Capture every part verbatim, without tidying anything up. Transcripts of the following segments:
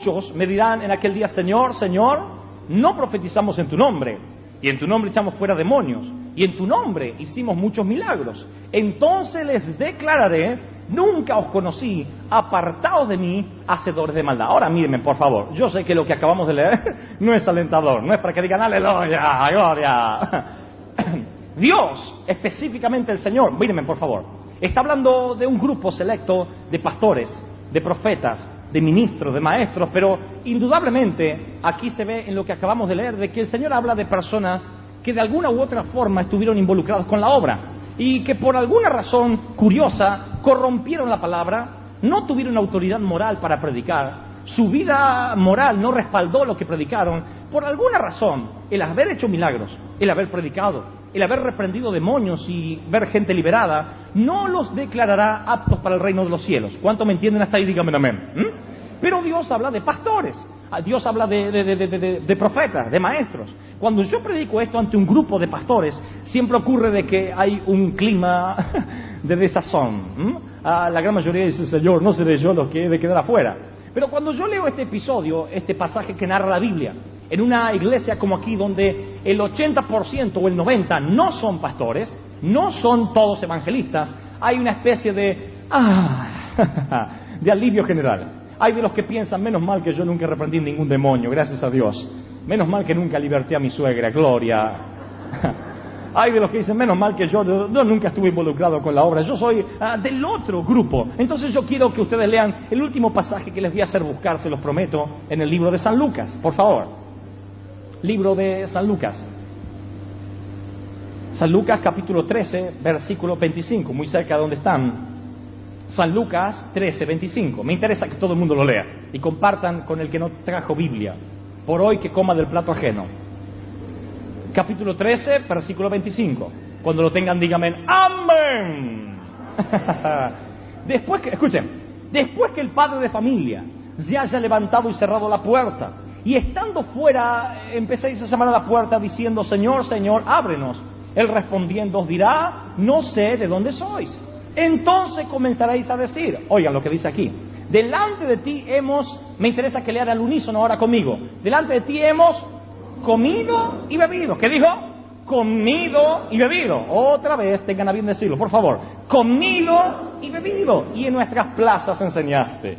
muchos me dirán en aquel día, Señor, Señor, no profetizamos en tu nombre, y en tu nombre echamos fuera demonios, y en tu nombre hicimos muchos milagros. Entonces les declararé, nunca os conocí, apartaos de mí, hacedores de maldad. Ahora mírenme, por favor, yo sé que lo que acabamos de leer no es alentador, no es para que digan aleluya, gloria. Dios, específicamente el Señor, mírenme por favor, está hablando de un grupo selecto de pastores, de profetas, de ministros, de maestros, pero indudablemente aquí se ve en lo que acabamos de leer de que el Señor habla de personas que de alguna u otra forma estuvieron involucrados con la obra y que por alguna razón curiosa corrompieron la palabra, no tuvieron autoridad moral para predicar, su vida moral no respaldó lo que predicaron. Por alguna razón, el haber hecho milagros, el haber predicado, el haber reprendido demonios y ver gente liberada, no los declarará aptos para el reino de los cielos. ¿Cuánto me entienden hasta ahí? Díganme amén. ¿Mm? Pero Dios habla de pastores, Dios habla de, de, de, de, de, de profetas, de maestros. Cuando yo predico esto ante un grupo de pastores, siempre ocurre de que hay un clima de desazón. ¿Mm? Ah, la gran mayoría dice, Señor, no seré yo lo que he de quedar afuera. Pero cuando yo leo este episodio, este pasaje que narra la Biblia, en una iglesia como aquí, donde el ochenta por ciento o el noventa por ciento no son pastores, no son todos evangelistas, hay una especie de, ah, de alivio general. Hay de los que piensan, menos mal que yo nunca reprendí ningún demonio, gracias a Dios. Menos mal que nunca liberté a mi suegra, gloria. Hay de los que dicen, menos mal que yo, yo, yo nunca estuve involucrado con la obra, yo soy uh, del otro grupo. Entonces yo quiero que ustedes lean el último pasaje que les voy a hacer buscar, se los prometo, en el libro de San Lucas, por favor. Libro de San Lucas. San Lucas capítulo trece, versículo veinticinco, muy cerca de donde están. San Lucas trece, veinticinco. Me interesa que todo el mundo lo lea y compartan con el que no trajo Biblia. Por hoy que coma del plato ajeno. Capítulo trece, versículo veinticinco. Cuando lo tengan, díganme amén. Después que, escuchen, después que el padre de familia se haya levantado y cerrado la puerta, y estando fuera, empecéis a llamar a la puerta diciendo, Señor, Señor, ábrenos. Él respondiendo os dirá, no sé de dónde sois. Entonces comenzaréis a decir, oigan lo que dice aquí, delante de ti hemos, me interesa que lean al unísono ahora conmigo, delante de ti hemos comido y bebido. ¿Qué dijo? Comido y bebido. Otra vez, tengan a bien decirlo, por favor. Comido y bebido. Y en nuestras plazas enseñaste.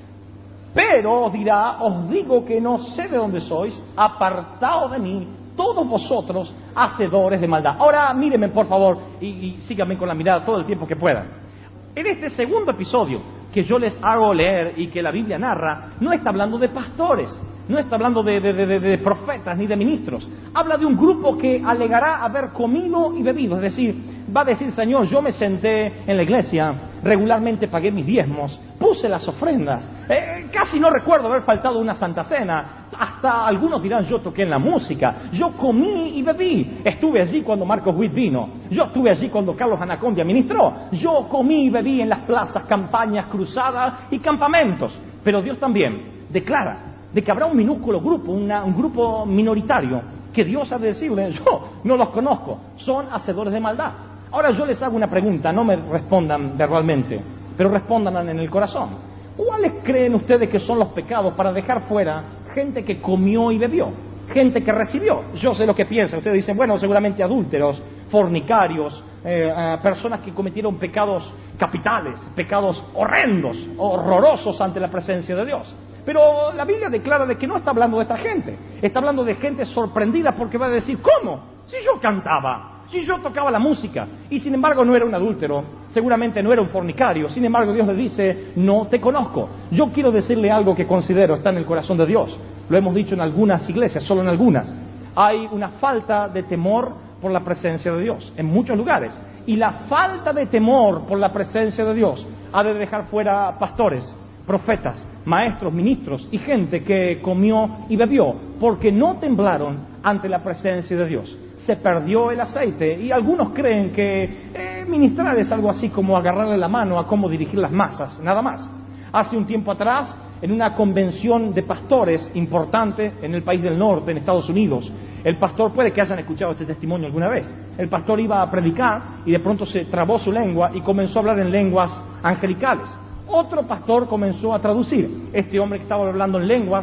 Pero os dirá, os digo que no sé de dónde sois, apartaos de mí, todos vosotros, hacedores de maldad. Ahora mírenme por favor y, y síganme con la mirada todo el tiempo que puedan. En este segundo episodio que yo les hago leer y que la Biblia narra, no está hablando de pastores, no está hablando de, de, de, de profetas ni de ministros. Habla de un grupo que alegará haber comido y bebido, es decir, va a decir, Señor, yo me senté en la iglesia, regularmente pagué mis diezmos, puse las ofrendas, eh, casi no recuerdo haber faltado una santa cena, hasta algunos dirán, yo toqué en la música, yo comí y bebí, estuve allí cuando Marcos Witt vino, yo estuve allí cuando Carlos Anacondia ministró, yo comí y bebí en las plazas, campañas, cruzadas y campamentos. Pero Dios también declara de que habrá un minúsculo grupo, una, un grupo minoritario, que Dios ha de decirle, yo no los conozco, son hacedores de maldad. Ahora yo les hago una pregunta, no me respondan verbalmente, pero respondan en el corazón. ¿Cuáles creen ustedes que son los pecados para dejar fuera gente que comió y bebió? Gente que recibió. Yo sé lo que piensan. Ustedes dicen, bueno, seguramente adúlteros, fornicarios, eh, eh, personas que cometieron pecados capitales, pecados horrendos, horrorosos ante la presencia de Dios. Pero la Biblia declara de que no está hablando de esta gente. Está hablando de gente sorprendida porque va a decir, ¿cómo? Si yo cantaba, si yo tocaba la música, y sin embargo no era un adúltero, seguramente no era un fornicario, sin embargo Dios le dice, no te conozco. Yo quiero decirle algo que considero está en el corazón de Dios. Lo hemos dicho en algunas iglesias, solo en algunas. Hay una falta de temor por la presencia de Dios, en muchos lugares. Y la falta de temor por la presencia de Dios ha de dejar fuera pastores, profetas, maestros, ministros y gente que comió y bebió, porque no temblaron ante la presencia de Dios. Se perdió el aceite y algunos creen que eh, ministrar es algo así como agarrarle la mano a cómo dirigir las masas, nada más. Hace un tiempo atrás, en una convención de pastores importante en el país del norte, en Estados Unidos, el pastor, puede que hayan escuchado este testimonio alguna vez, el pastor iba a predicar y de pronto se trabó su lengua y comenzó a hablar en lenguas angelicales. Otro pastor comenzó a traducir. Este hombre que estaba hablando en lenguas